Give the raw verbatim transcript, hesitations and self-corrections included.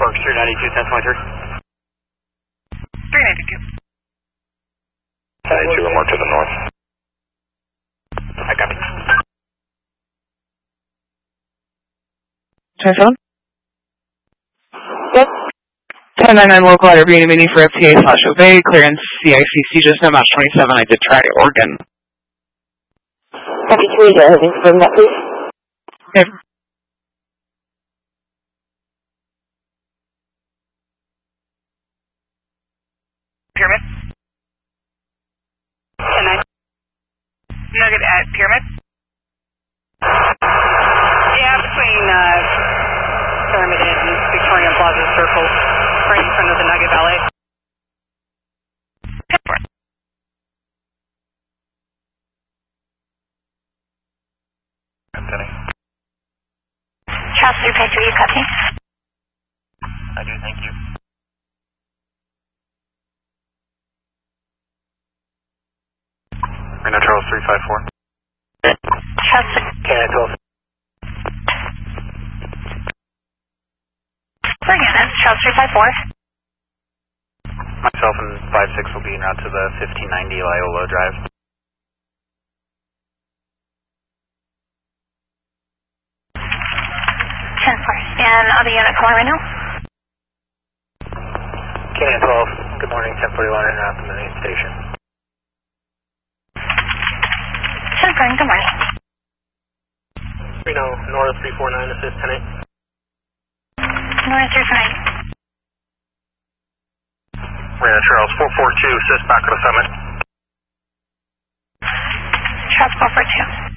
Park three ninety-two, ten twenty-three. three ninety-two. ten eighty-two, one more to the north. I copy. twenty-seven? Yes. ten ninety-nine local, I reviewed a meeting for F T A slash obey, clearance C I C C, just no match twenty-seven, I did try to Oregon. Copy three, uh, confirm that please. Okay. Pyramid? ten nine. Nugget at Pyramid? Yeah, between uh, Pyramid and Victoria Plaza Circle, right in front of the Nugget Ballet. Anthony. Charles three five three, you copy? I do, thank you. Reno Charles three five four. Charles Canada twelve. again, that's Charles three five four. Myself and five six will be en route to the fifteen ninety Loyola Drive. ten four. And other unit calling right now? Canada twelve, good morning, ten forty-one, en route to the main station. ten four, good morning. Reno, North three four nine, assist ten eight. North three four nine. Reno Charles four four two, assist back to the summit. Charles four four two.